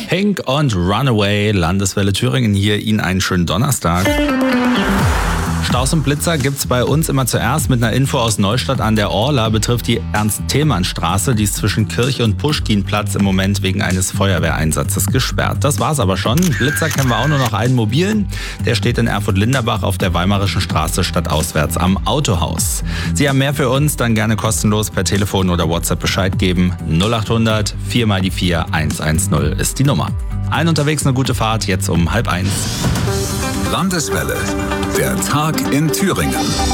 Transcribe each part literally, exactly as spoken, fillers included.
Pink und Runaway, Landeswelle Thüringen hier. Ihnen einen schönen Donnerstag. Staus und Blitzer gibt's bei uns immer zuerst mit einer Info aus Neustadt an der Orla. Betrifft die Ernst-Thälmann-Straße, die ist zwischen Kirche und Puschkinplatz im Moment wegen eines Feuerwehreinsatzes gesperrt. Das war's aber schon. Blitzer kennen wir auch nur noch einen mobilen. Der steht in Erfurt-Linderbach auf der Weimarischen Straße stadtauswärts am Autohaus. Sie haben mehr für uns, dann gerne kostenlos per Telefon oder WhatsApp Bescheid geben. null acht hundert vier mal die vier eins eins null ist die Nummer. Allen unterwegs eine gute Fahrt, jetzt um halb eins. Landeswelle, der Tag in Thüringen.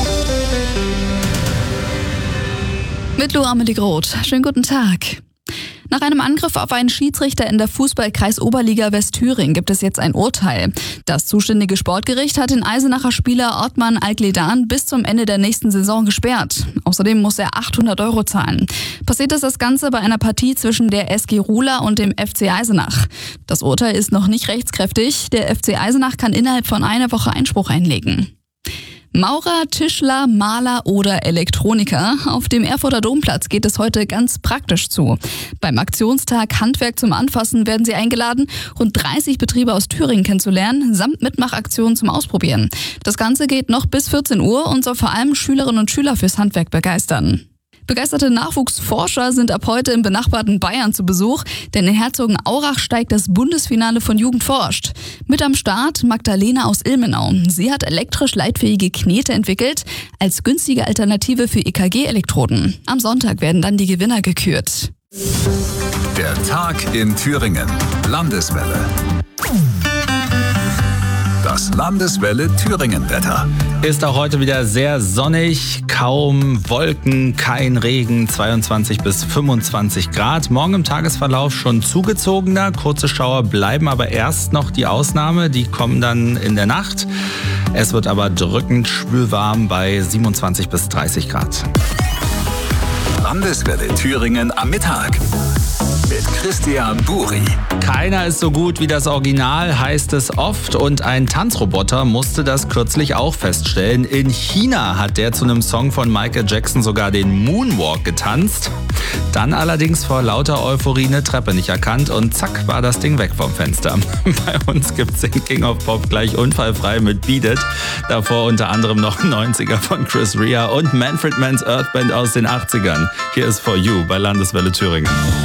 Mit Lou Amelie Groth. Schönen guten Tag. Nach einem Angriff auf einen Schiedsrichter in der Fußballkreis Oberliga Westthüringen gibt es jetzt ein Urteil. Das zuständige Sportgericht hat den Eisenacher Spieler Ottman Algledan bis zum Ende der nächsten Saison gesperrt. Außerdem muss er achthundert Euro zahlen. Passiert ist das Ganze bei einer Partie zwischen der S G Ruhla und dem F C Eisenach. Das Urteil ist noch nicht rechtskräftig. Der F C Eisenach kann innerhalb von einer Woche Einspruch einlegen. Maurer, Tischler, Maler oder Elektroniker. Auf dem Erfurter Domplatz geht es heute ganz praktisch zu. Beim Aktionstag Handwerk zum Anfassen werden Sie eingeladen, rund dreißig Betriebe aus Thüringen kennenzulernen, samt Mitmachaktionen zum Ausprobieren. Das Ganze geht noch bis vierzehn Uhr und soll vor allem Schülerinnen und Schüler fürs Handwerk begeistern. Begeisterte Nachwuchsforscher sind ab heute im benachbarten Bayern zu Besuch, denn in Herzogenaurach steigt das Bundesfinale von Jugend forscht. Mit am Start Magdalena aus Ilmenau. Sie hat elektrisch leitfähige Knete entwickelt, als günstige Alternative für E K G-Elektroden. Am Sonntag werden dann die Gewinner gekürt. Der Tag in Thüringen. Landeswelle. Das Landeswelle Thüringen-Wetter. Ist auch heute wieder sehr sonnig, kaum Wolken, kein Regen, zweiundzwanzig bis fünfundzwanzig Grad. Morgen im Tagesverlauf schon zugezogener, kurze Schauer bleiben aber erst noch die Ausnahme, die kommen dann in der Nacht. Es wird aber drückend schwülwarm bei siebenundzwanzig bis dreißig Grad. Landeswelle Thüringen am Mittag. Mit Christian Buri. Keiner ist so gut wie das Original, heißt es oft. Und ein Tanzroboter musste das kürzlich auch feststellen. In China hat der zu einem Song von Michael Jackson sogar den Moonwalk getanzt. Dann allerdings vor lauter Euphorie eine Treppe nicht erkannt und zack war das Ding weg vom Fenster. Bei uns gibt's den King of Pop gleich unfallfrei mit Beat It. Davor unter anderem noch neunziger von Chris Rea und Manfred Mann's Earth Band aus den achtzigern. Hier ist For You bei Landeswelle Thüringen.